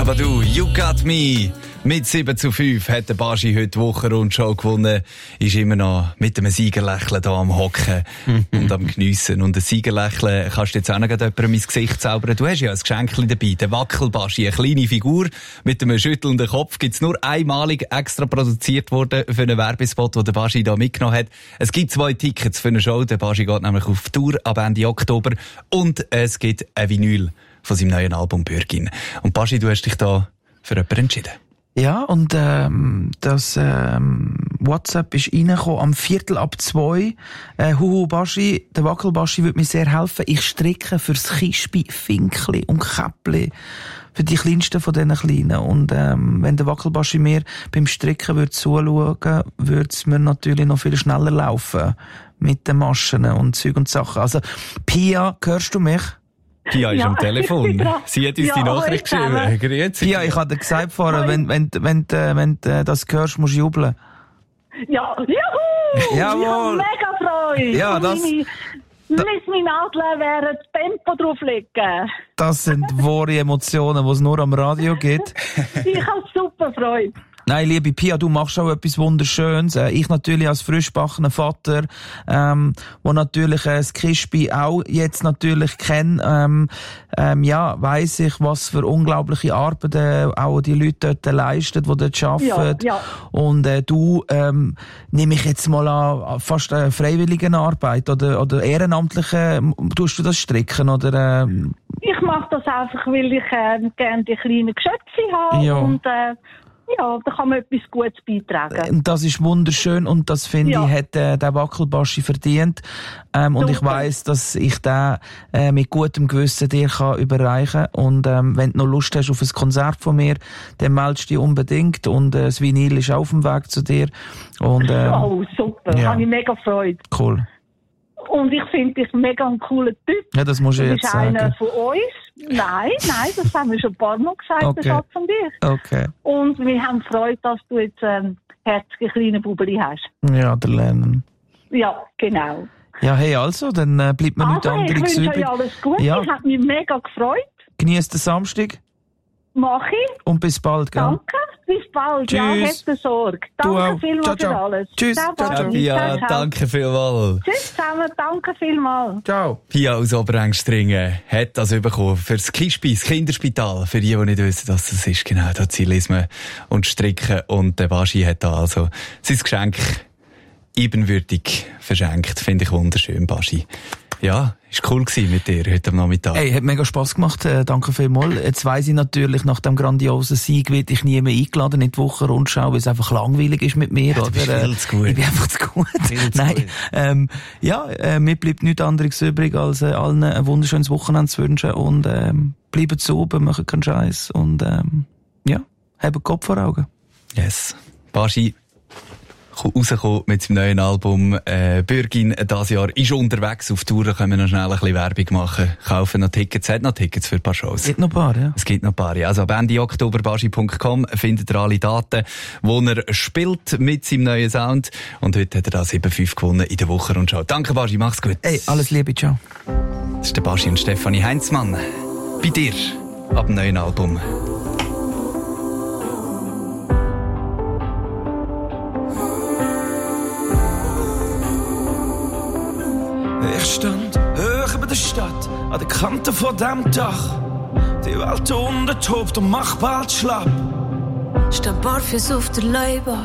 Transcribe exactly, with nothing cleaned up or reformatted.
Aber du, You Got Me. Mit sieben zu fünf hat der Baschi heute die Wochenrundschau gewonnen. Ist immer noch mit einem Siegerlächeln hier am Hocken und am Geniessen. Und ein Siegerlächeln kannst du jetzt auch noch jemandem ins Gesicht zaubern. Du hast ja ein Geschenkchen dabei, der Wackelbaschi. Eine kleine Figur mit einem schüttelnden Kopf. Gibt's nur einmalig extra produziert worden für einen Werbespot, den der Baschi da mitgenommen hat. Es gibt zwei Tickets für eine Show. Der Baschi geht nämlich auf Tour ab Ende Oktober. Und es gibt ein Vinyl von seinem neuen Album Bürgin. Und Baschi, du hast dich da für jemanden entschieden. Ja, und ähm, das ähm, WhatsApp ist reingekommen am Viertel ab zwei. Äh, Huhu Baschi, der Wackelbaschi würde mir sehr helfen. Ich stricke fürs Kispi, Finkli und Käppli. Für die kleinsten von diesen Kleinen. Und ähm, wenn der Wackelbaschi mir beim Stricken würde zuschauen, würde es mir natürlich noch viel schneller laufen. Mit den Maschen und Zeug und Sachen. Also, Pia, hörst du mich? Pia ist ja am Telefon. Sie hat uns ja die Nachricht geschrieben. Grüezi. Pia, ich habe dir gesagt vorher, wenn, wenn, wenn, wenn, wenn du das hörst, musst du jubeln. Ja, juhu! Jawohl! Ich habe mega Freude! Ja, das... Lass meine Nadel während das Tempo drauflegen. Das sind wahre Emotionen, die es nur am Radio gibt. Ich habe super Freude. Nein, liebe Pia, du machst auch etwas Wunderschönes. Ich natürlich als frischgebackener Vater, ähm, wo natürlich äh, das Kispi auch jetzt natürlich kenne, ähm, ähm, ja, weiss ich, was für unglaubliche Arbeit äh, auch die Leute dort leisten, die dort arbeiten. Ja, ja. Und äh, du, ähm, nehme ich jetzt mal an, fast äh, freiwillige Arbeit oder, oder ehrenamtliche, tust du das stricken oder? Äh, ich mache das einfach, weil ich äh, gerne die kleinen Geschöpfe habe. Ja. Und äh, ja, da kann man etwas Gutes beitragen. Das ist wunderschön und das finde ja. ich, hat äh, der Wackelbaschi verdient. Ähm, und ich weiss, dass ich den äh, mit gutem Gewissen dir kann überreichen kann. Und ähm, wenn du noch Lust hast auf ein Konzert von mir, dann meldest du dich unbedingt. Und äh, das Vinyl ist auf dem Weg zu dir. Und, ähm, oh, super. Ja. Habe ich mega Freude. Cool. Und ich finde dich mega ein cooler Typ. Ja, das musst du jetzt sagen. Du bist einer von uns. Nein, nein, das haben wir schon ein paar Mal gesagt, okay. der Schatz und ich. Okay. Und wir haben Freude, dass du jetzt ähm, herzige kleine Bubeli hast. Ja, der Lernen. Ja, genau. Ja, hey, also, dann äh, bleibt mir nichts also, anderes übrig. Ich wünsche euch alles Gute, ja. Ich habe mich mega gefreut. Genießt den Samstag. Mach ich. Und bis bald, gell? Danke, bis bald. Tschüss. Ja, habt Sorge. Danke vielmals ciao, ciao. für alles. Tschüss. Ciao, ciao, ciao. Pia, ciao, ciao. danke vielmals. Tschüss zusammen, danke vielmals. Ciao. Pia aus Oberengstringen hat das bekommen für das Kispi, das Kinderspital. Für die, die nicht wissen, was das ist. Genau, da Zilismen und Stricken. Und der Baschi hat da also sein Geschenk ebenwürdig verschenkt. Finde ich wunderschön, Baschi. Ja, ist cool gewesen mit dir heute am Nachmittag. Hey, hat mega Spass gemacht. Äh, danke vielmals. Jetzt weiss ich natürlich, nach dem grandiosen Sieg wird ich nie mehr eingeladen in die Wochenrundschau, weil es einfach langweilig ist mit mir. Ja, du bist oder, viel zu gut. Ich bin einfach zu gut. Viel zu Nein, gut. ähm, ja, äh, mir bleibt nichts anderes übrig, als äh, allen ein wunderschönes Wochenende zu wünschen und ähm, bleiben zu oben, machen keinen Scheiß und ähm, ja, haben den Kopf vor Augen. Yes. Baschi rausgekommen mit seinem neuen Album äh, Bürgin dieses Jahr ist unterwegs auf Tour, da können wir noch schnell ein bisschen Werbung machen, kaufen noch Tickets, hat noch Tickets für ein paar Shows. Es gibt noch ein paar, ja. Es gibt noch ein paar, ja. Also ab Ende Oktober baschi punkt com findet ihr alle Daten, wo er spielt mit seinem neuen Sound und heute hat er da sieben fünf gewonnen in der Wochenrundschau. Danke Baschi, mach's gut. Hey, alles Liebe, ciao. Das ist der Baschi und Stefanie Heinzmann bei dir ab dem neuen Album. Ich stand hoch über der Stadt, an der Kante vor dem Dach. Die Welt unten tobt und macht bald schlapp. Statt barfuß auf der Leibach.